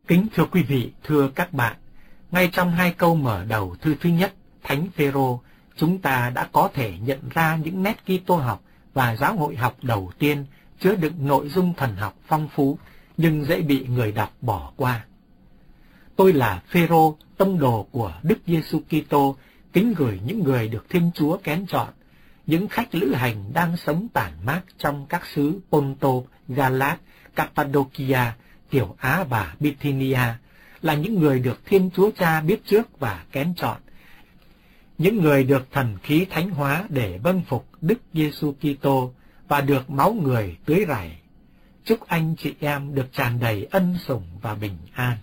Kính thưa quý vị, thưa các bạn, ngay trong hai câu mở đầu thư thứ nhất, Thánh Phêrô, chúng ta đã có thể nhận ra những nét Kitô học và giáo hội học đầu tiên chứa đựng nội dung thần học phong phú nhưng dễ bị người đọc bỏ qua. Tôi là Phêrô, tông đồ của Đức Giêsu Kitô, kính gửi những người được Thiên Chúa kén chọn, những khách lữ hành đang sống tản mát trong các xứ Ponto, Galat, Cappadocia, Tiểu Á và Bithynia, là những người được Thiên Chúa Cha biết trước và kén chọn, những người được thần khí thánh hóa để vâng phục Đức Giêsu Kitô và được máu người tưới rải. Chúc anh chị em được tràn đầy ân sủng và bình an.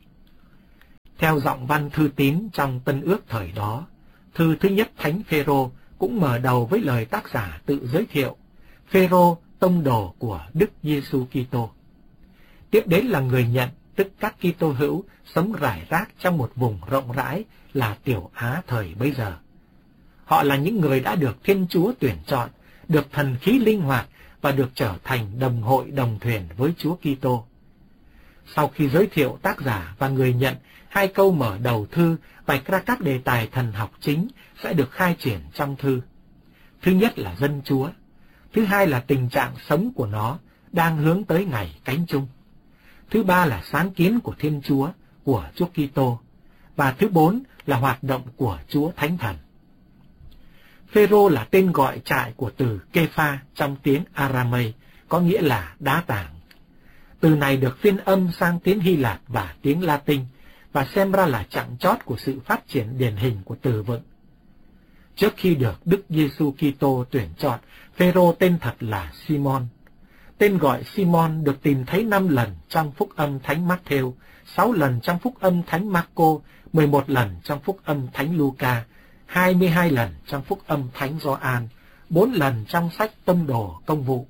Theo giọng văn thư tín trong Tân Ước thời đó, thư thứ nhất Thánh Phêrô cũng mở đầu với lời tác giả tự giới thiệu: Phêrô, tông đồ của Đức Giêsu Kitô. Tiếp đến là người nhận, tức các Kitô hữu sống rải rác trong một vùng rộng rãi là Tiểu Á thời bấy giờ. Họ là những người đã được Thiên Chúa tuyển chọn, được thần khí linh hoạt và được trở thành đồng hội đồng thuyền với Chúa Kitô. Sau khi giới thiệu tác giả và người nhận, hai câu mở đầu thư vạch ra các đề tài thần học chính sẽ được khai triển trong thư. Thứ nhất là dân Chúa, thứ hai là tình trạng sống của nó đang hướng tới ngày cánh chung, thứ ba là sáng kiến của Thiên Chúa, của Chúa Kitô, và thứ bốn là hoạt động của Chúa Thánh Thần. Phêrô là tên gọi trại của từ Kepha trong tiếng Aramay, có nghĩa là đá tảng. Từ này được phiên âm sang tiếng Hy Lạp và tiếng Latin, và xem ra là chặng chót của sự phát triển điển hình của từ vựng. Trước khi được Đức Giêsu Kitô tuyển chọn, Phêrô tên thật là Simon. Tên gọi Simon được tìm thấy 5 lần trong Phúc âm Thánh Matthew, 6 lần trong Phúc âm Thánh Marco, 11 lần trong Phúc âm Thánh Luca, 22 lần trong Phúc âm Thánh Gioan, 4 lần trong sách Tông đồ Công vụ,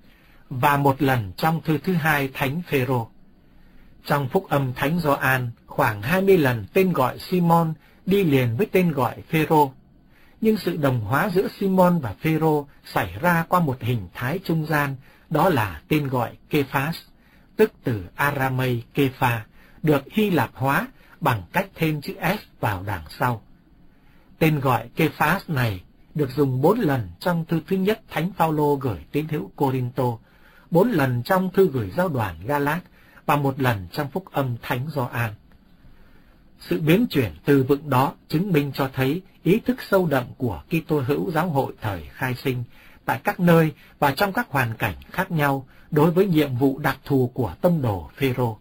và 1 lần trong thư thứ hai Thánh Phêrô. Trong Phúc âm Thánh Gioan, khoảng 20 lần tên gọi Simon đi liền với tên gọi Phêrô. Nhưng sự đồng hóa giữa Simon và Phêrô xảy ra qua một hình thái trung gian, đó là tên gọi Kephas, tức từ Aramay Kepha, được Hy Lạp hóa bằng cách thêm chữ S vào đằng sau. Tên gọi Kephas này được dùng 4 lần trong thư thứ nhất Thánh Phaolô gửi tín hữu Cô-rinh-tô, 4 lần trong thư gửi giáo đoàn Galat và 1 lần trong Phúc âm Thánh Gioan. Sự biến chuyển từ vựng đó chứng minh cho thấy ý thức sâu đậm của Kitô hữu giáo hội thời khai sinh tại các nơi và trong các hoàn cảnh khác nhau đối với nhiệm vụ đặc thù của tông đồ Phêrô.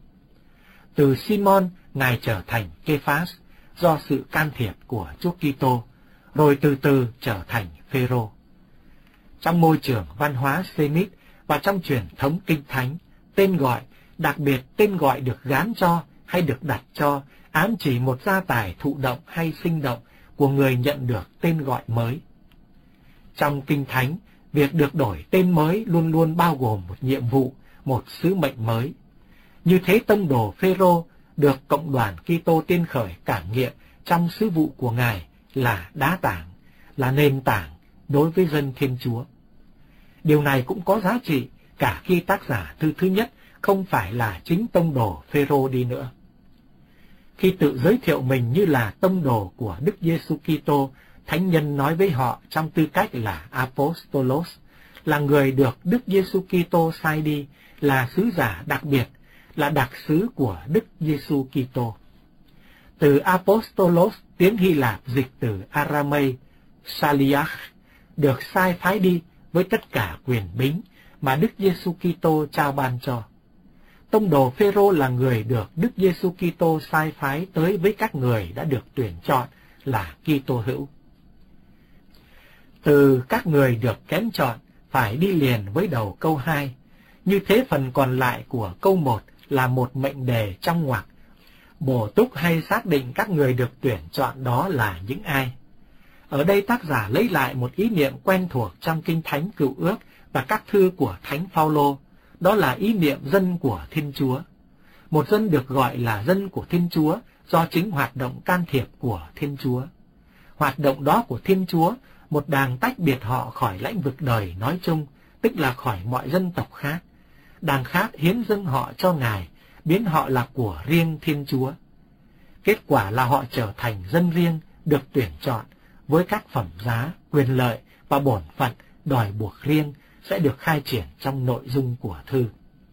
Từ Simon, Ngài trở thành Kephas do sự can thiệp của Chúa Kitô, rồi từ từ trở thành Phêrô. Trong môi trường văn hóa Semit và trong truyền thống Kinh Thánh, tên gọi, đặc biệt tên gọi được gán cho hay được đặt cho, ám chỉ một gia tài thụ động hay sinh động của người nhận được tên gọi mới. Trong Kinh Thánh, việc được đổi tên mới luôn luôn bao gồm một nhiệm vụ, một sứ mệnh mới. Như thế tông đồ Phêrô được cộng đoàn Kitô tiên khởi cảm nghiệm trong sứ vụ của Ngài là đá tảng, là nền tảng đối với dân Thiên Chúa. Điều này cũng có giá trị cả khi tác giả thư thứ nhất không phải là chính tông đồ Phêrô đi nữa. Khi tự giới thiệu mình như là tông đồ của Đức Giêsu Kitô, thánh nhân nói với họ trong tư cách là Apostolos, là người được Đức Giêsu Kitô sai đi, là sứ giả đặc biệt, là đặc sứ của Đức Giêsu Kitô. Từ Apostolos, tiếng Hy Lạp dịch từ Aramay, Shaliach, được sai phái đi với tất cả quyền bính mà Đức Giêsu Kitô trao ban cho. Tông đồ Phêrô là người được Đức Giêsu Kitô sai phái tới với các người đã được tuyển chọn là Kitô hữu. Từ các người được kén chọn phải đi liền với đầu câu 2. Như thế phần còn lại của câu 1 là một mệnh đề trong ngoặc, bổ túc hay xác định các người được tuyển chọn đó là những ai. Ở đây tác giả lấy lại một ý niệm quen thuộc trong Kinh Thánh Cựu Ước và các thư của Thánh Phaolô, đó là ý niệm dân của Thiên Chúa. Một dân được gọi là dân của Thiên Chúa do chính hoạt động can thiệp của Thiên Chúa. Hoạt động đó của Thiên Chúa, một đàng tách biệt họ khỏi lãnh vực đời nói chung, tức là khỏi mọi dân tộc khác. Đàng khác hiến dâng họ cho Ngài, biến họ là của riêng Thiên Chúa. Kết quả là họ trở thành dân riêng được tuyển chọn với các phẩm giá, quyền lợi và bổn phận đòi buộc riêng sẽ được khai triển trong nội dung của thư.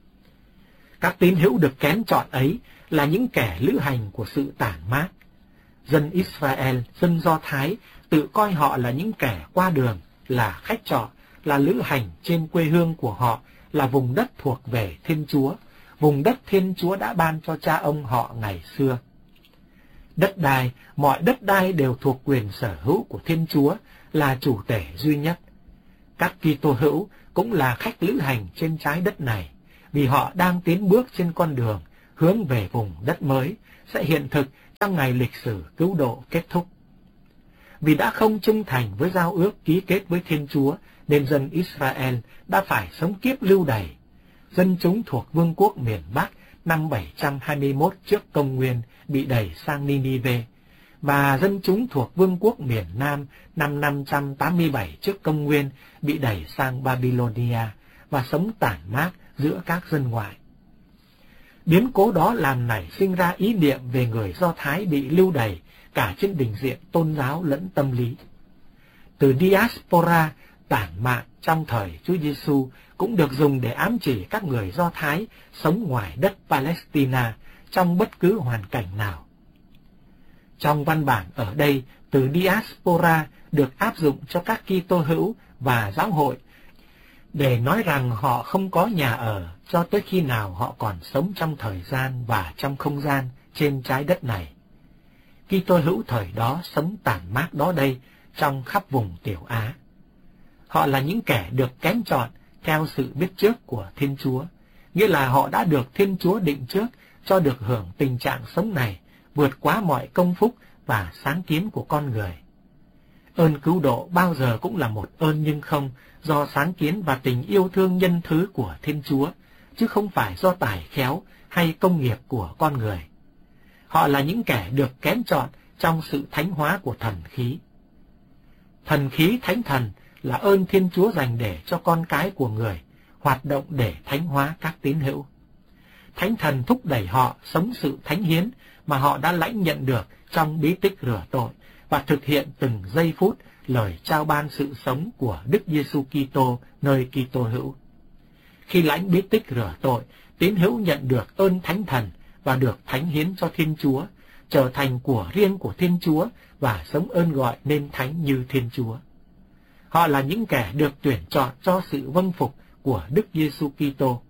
Các tín hữu được kén chọn ấy là những kẻ lữ hành của sự tản mát. Dân Israel, dân Do Thái tự coi họ là những kẻ qua đường, là khách trọ, là lữ hành trên quê hương của họ, là vùng đất thuộc về Thiên Chúa, vùng đất Thiên Chúa đã ban cho cha ông họ ngày xưa. Đất đai, mọi đất đai đều thuộc quyền sở hữu của Thiên Chúa, là chủ tể duy nhất. Các Kitô hữu cũng là khách lữ hành trên trái đất này, vì họ đang tiến bước trên con đường hướng về vùng đất mới, sẽ hiện thực trong ngày lịch sử cứu độ kết thúc. Vì đã không trung thành với giao ước ký kết với Thiên Chúa, nên dân Israel đã phải sống kiếp lưu đày. Dân chúng thuộc vương quốc miền Bắc năm 721 trước công nguyên bị đẩy sang Ninive, và dân chúng thuộc vương quốc miền Nam năm 587 trước công nguyên bị đẩy sang Babylonia và sống tản mát giữa các dân ngoại. Biến cố đó làm nảy sinh ra ý niệm về người Do Thái bị lưu đày cả trên bình diện tôn giáo lẫn tâm lý. Từ diaspora, tản mạn trong thời Chúa Giêsu cũng được dùng để ám chỉ các người Do Thái sống ngoài đất Palestine trong bất cứ hoàn cảnh nào. Trong văn bản ở đây, từ diaspora được áp dụng cho các Kitô hữu và giáo hội để nói rằng họ không có nhà ở cho tới khi nào họ còn sống trong thời gian và trong không gian trên trái đất này. Kitô hữu thời đó sống tản mát đó đây trong khắp vùng Tiểu Á. Họ là những kẻ được kén chọn theo sự biết trước của Thiên Chúa, nghĩa là họ đã được Thiên Chúa định trước cho được hưởng tình trạng sống này vượt quá mọi công phúc và sáng kiến của con người. Ơn cứu độ bao giờ cũng là một ơn nhưng không do sáng kiến và tình yêu thương nhân thứ của Thiên Chúa, chứ không phải do tài khéo hay công nghiệp của con người. Họ là những kẻ được kén chọn trong sự thánh hóa của thần khí. Thần khí thánh thần là ơn Thiên Chúa dành để cho con cái của người, hoạt động để thánh hóa các tín hữu. Thánh thần thúc đẩy họ sống sự thánh hiến mà họ đã lãnh nhận được trong bí tích rửa tội và thực hiện từng giây phút lời trao ban sự sống của Đức Giêsu Kitô nơi Kitô hữu. Khi lãnh bí tích rửa tội, tín hữu nhận được ơn thánh thần và được thánh hiến cho Thiên Chúa, trở thành của riêng của Thiên Chúa và sống ơn gọi nên thánh như Thiên Chúa. Họ là những kẻ được tuyển chọn cho sự vâng phục của Đức Giêsu Kitô.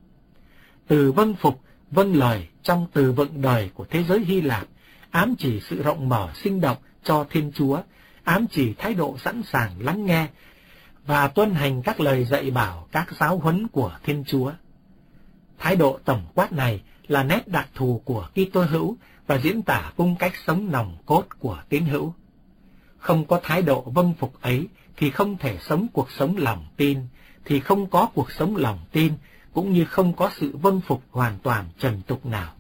Từ vâng phục, vâng lời trong từ vựng đời của thế giới Hy Lạp ám chỉ sự rộng mở sinh động cho Thiên Chúa, ám chỉ thái độ sẵn sàng lắng nghe và tuân hành các lời dạy bảo, các giáo huấn của Thiên Chúa. Thái độ tổng quát này là nét đặc thù của Kitô hữu và diễn tả cung cách sống nòng cốt của tín hữu. Không có thái độ vâng phục ấy thì không thể sống cuộc sống lòng tin, thì không có cuộc sống lòng tin, cũng như không có sự vâng phục hoàn toàn trần tục nào.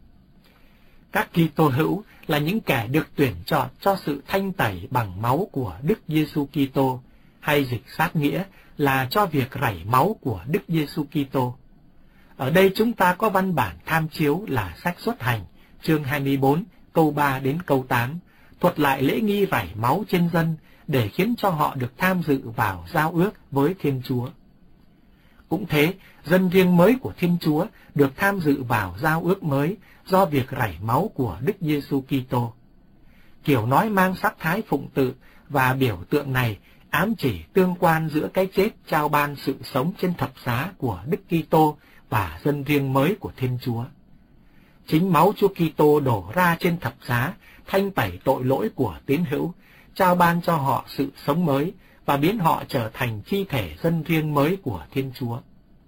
Các Kitô hữu là những kẻ được tuyển chọn cho sự thanh tẩy bằng máu của Đức Giêsu Kitô, hay dịch sát nghĩa là cho việc rảy máu của Đức Giêsu Kitô. Ở đây chúng ta có văn bản tham chiếu là sách Xuất Hành, chương 24, câu 3 đến câu 8, thuật lại lễ nghi rảy máu trên dân để khiến cho họ được tham dự vào giao ước với Thiên Chúa. Cũng thế, dân riêng mới của Thiên Chúa được tham dự vào giao ước mới do việc rảy máu của Đức Giêsu Kitô. Kiểu nói mang sắc thái phụng tự và biểu tượng này ám chỉ tương quan giữa cái chết trao ban sự sống trên thập giá của Đức Kitô và dân riêng mới của Thiên Chúa. Chính máu Chúa Kitô đổ ra trên thập giá thanh tẩy tội lỗi của tín hữu, trao ban cho họ sự sống mới và biến họ trở thành chi thể dân riêng mới của Thiên Chúa.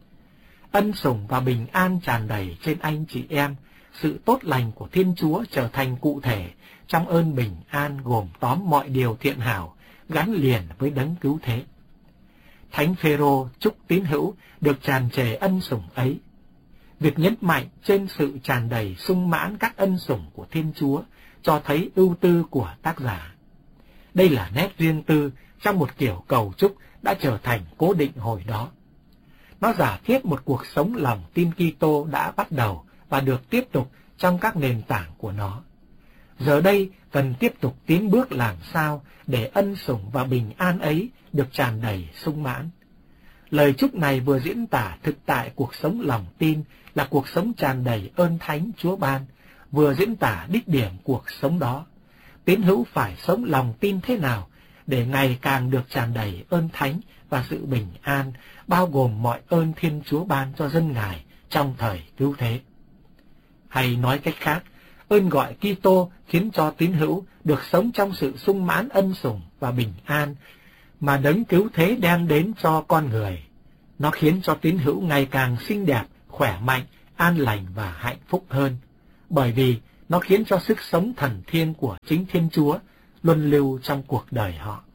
Ân sủng và bình an tràn đầy trên anh chị em, sự tốt lành của Thiên Chúa trở thành cụ thể trong ơn bình an gồm tóm mọi điều thiện hảo, gắn liền với đấng cứu thế. Thánh Phêrô chúc tín hữu được tràn trề ân sủng ấy. Việc nhấn mạnh trên sự tràn đầy sung mãn các ân sủng của Thiên Chúa cho thấy ưu tư của tác giả. Đây là nét riêng tư trong một kiểu cầu chúc đã trở thành cố định hồi đó. Nó giả thiết một cuộc sống lòng tin Kitô đã bắt đầu và được tiếp tục trong các nền tảng của nó. Giờ đây cần tiếp tục tiến bước làm sao để ân sủng và bình an ấy được tràn đầy sung mãn. Lời chúc này vừa diễn tả thực tại cuộc sống lòng tin là cuộc sống tràn đầy ơn thánh Chúa ban, vừa diễn tả đích điểm cuộc sống đó. Tín hữu phải sống lòng tin thế nào để ngày càng được tràn đầy ơn thánh và sự bình an, bao gồm mọi ơn Thiên Chúa ban cho dân Ngài trong thời cứu thế. Hay nói cách khác, ơn gọi Kitô khiến cho tín hữu được sống trong sự sung mãn ân sủng và bình an mà đấng cứu thế đem đến cho con người. Nó khiến cho tín hữu ngày càng xinh đẹp, khỏe mạnh, an lành và hạnh phúc hơn, bởi vì nó khiến cho sức sống thần thiên của chính Thiên Chúa luân lưu trong cuộc đời họ.